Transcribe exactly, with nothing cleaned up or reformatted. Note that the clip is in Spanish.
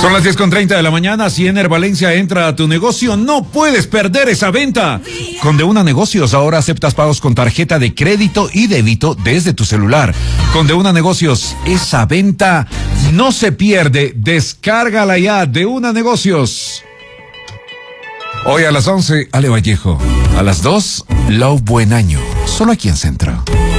Son las diez con treinta de la mañana. Si Ener Valencia entra a tu negocio, no puedes perder esa venta. Con De Una Negocios ahora aceptas pagos con tarjeta de crédito y débito desde tu celular. Con De Una Negocios, esa venta no se pierde. Descárgala ya, De Una Negocios. Hoy a las once, Ale Vallejo. A las dos, Lau Buen Año. Solo aquí en Centro.